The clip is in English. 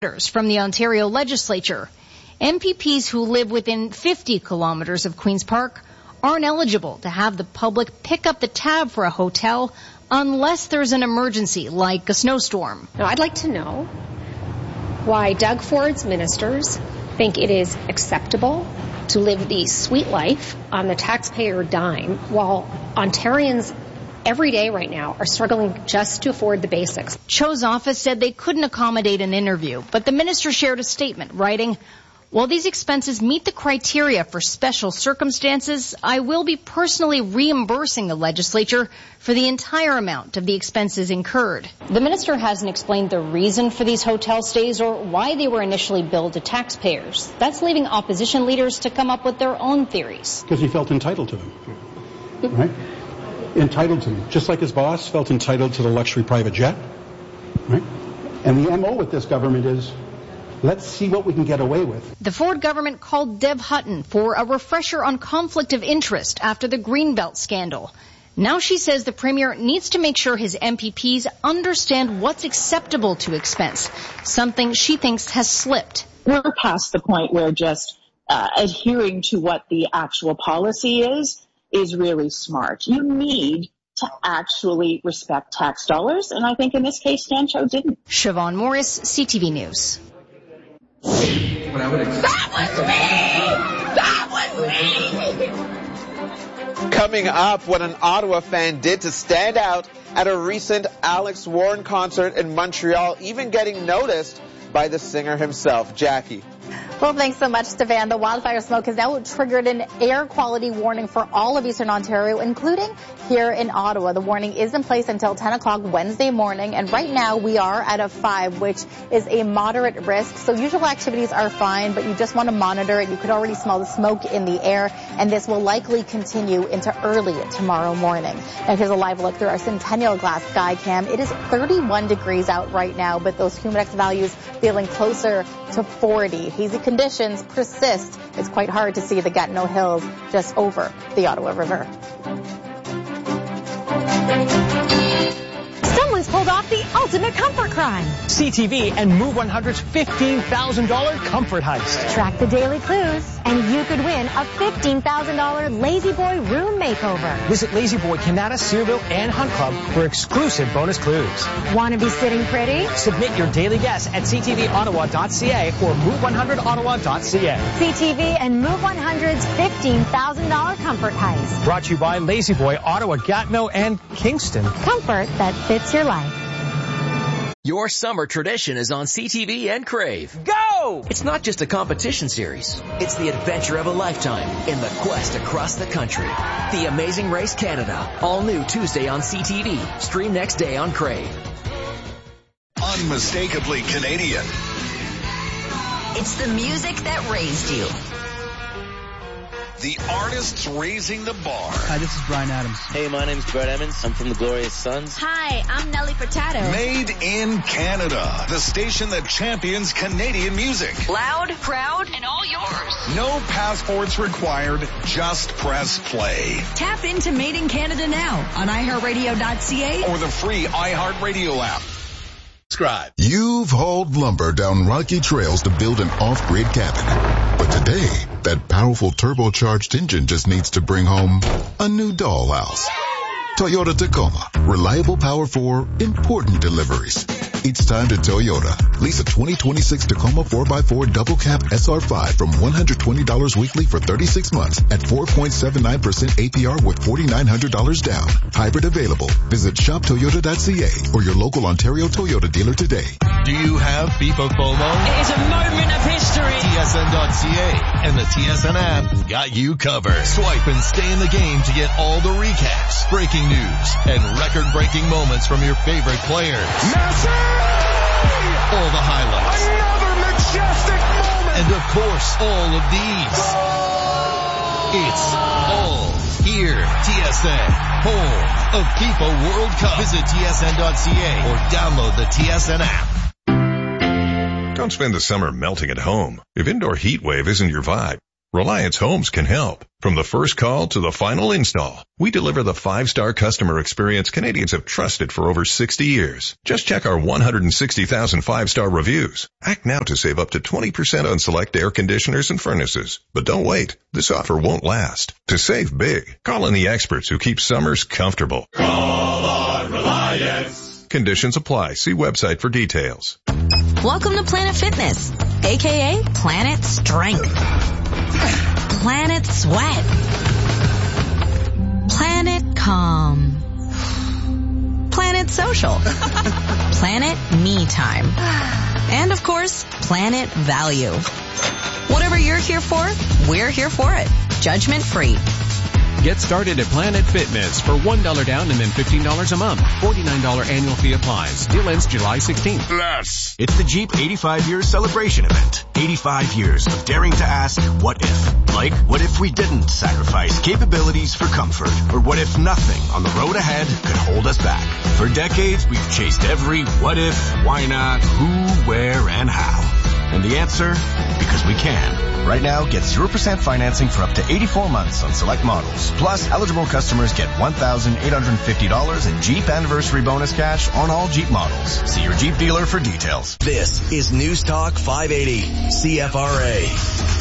from the Ontario legislature. MPPs who live within 50 kilometers of Queen's Park aren't eligible to have the public pick up the tab for a hotel unless there's an emergency like a snowstorm. Now, I'd like to know why Doug Ford's ministers think it is acceptable to live the sweet life on the taxpayer dime while Ontarians every day right now are struggling just to afford the basics. Cho's office said they couldn't accommodate an interview, but the minister shared a statement writing, "While these expenses meet the criteria for special circumstances, I will be personally reimbursing the legislature for the entire amount of the expenses incurred." The minister hasn't explained the reason for these hotel stays or why they were initially billed to taxpayers. That's leaving opposition leaders to come up with their own theories. Because he felt entitled to them, right? Entitled to them, just like his boss felt entitled to the luxury private jet, right? And the MO with this government is, let's see what we can get away with. The Ford government called Deb Hutton for a refresher on conflict of interest after the Greenbelt scandal. Now she says the Premier needs to make sure his MPPs understand what's acceptable to expense, something she thinks has slipped. We're past the point where just adhering to what the actual policy is really smart. You need to actually respect tax dollars, and I think in this case, Dan Cho didn't. Siobhan Morris, CTV News. That was me! Coming up, what an Ottawa fan did to stand out at a recent Alex Warren concert in Montreal, even getting noticed by the singer himself, Jackie. Well, thanks so much, Stefan. The wildfire smoke has now triggered an air quality warning for all of Eastern Ontario, including here in Ottawa. The warning is in place until 10 o'clock Wednesday morning, and right now we are at a 5, which is a moderate risk. So usual activities are fine, but you just want to monitor it. You could already smell the smoke in the air, and this will likely continue into early tomorrow morning. Now, here's a live look through our Centennial Glass Sky Cam. It is 31 degrees out right now, but those humidex values feeling closer to 40. Hazy conditions persist. It's quite hard to see the Gatineau Hills just over the Ottawa River. Someone's pulled off the ultimate comfort crime. CTV and Move 100's $15,000 comfort heist. Track the daily clues, and you could win a $15,000 Lazy Boy room makeover. Visit Lazy Boy, Canada, Searville, and Hunt Club for exclusive bonus clues. Want to be sitting pretty? Submit your daily guess at ctvottawa.ca or move100ottawa.ca. CTV and Move 100's $15,000 comfort heist. Brought to you by Lazy Boy, Ottawa, Gatineau, and Kingston. Comfort that fits your life. Your summer tradition is on CTV and Crave. Go! It's not just a competition series. It's the adventure of a lifetime in the quest across the country. The Amazing Race Canada. All new Tuesday on CTV. Stream next day on Crave. Unmistakably Canadian. It's the music that raised you. The artists raising the bar. Hi, this is Bryan Adams. Hey, my name's Brett Emmons. I'm from the Glorious Sons. Hi, I'm Nelly Furtado. Made in Canada. The station that champions Canadian music. Loud, proud, and all yours. No passports required. Just press play. Tap into Made in Canada now on iHeartRadio.ca or the free iHeartRadio app. Subscribe. You've hauled lumber down rocky trails to build an off-grid cabin. But today, that powerful turbocharged engine just needs to bring home a new dollhouse. Toyota Tacoma. Reliable power for important deliveries. It's time to Toyota. Lease a 2026 Tacoma 4x4 double cab SR5 from $120 weekly for 36 months at 4.79% APR with $4,900 down. Hybrid available. Visit shoptoyota.ca or your local Ontario Toyota dealer today. Do you have FIFA FOMO? It is a moment of history. TSN.ca and the TSN app got you covered. Swipe and stay in the game to get all the recaps, breaking news, and record-breaking moments from your favorite players. Messi! All the highlights. Another majestic moment. And of course, all of these. It's all here. TSN, home of FIFA World Cup. Visit tsn.ca or download the TSN app. Don't spend the summer melting at home. If indoor heat wave isn't your vibe, Reliance Homes can help. From the first call to the final install, we deliver the 5-star customer experience Canadians have trusted for over 60 years. Just check our 160,000 5-star reviews. Act now to save up to 20% on select air conditioners and furnaces. But don't wait. This offer won't last. To save big, call in the experts who keep summers comfortable. Call on Reliance. Conditions apply. See website for details. Welcome to Planet Fitness, aka Planet Strength, Planet Sweat, Planet Calm, Planet Social, Planet Me Time, and of course, Planet Value. Whatever you're here for, we're here for it. Judgment free. Get started at Planet Fitness for $1 down and then $15 a month. $49 annual fee applies. Deal ends July 16th. Plus, it's the Jeep 85 Years Celebration Event. 85 years of daring to ask, what if? Like, what if we didn't sacrifice capabilities for comfort? Or what if nothing on the road ahead could hold us back? For decades, we've chased every what if, why not, who, where, and how. And the answer? Because we can. Right now, get 0% financing for up to 84 months on select models. Plus, eligible customers get $1,850 in Jeep Anniversary Bonus cash on all Jeep models. See your Jeep dealer for details. This is News Talk 580, CFRA.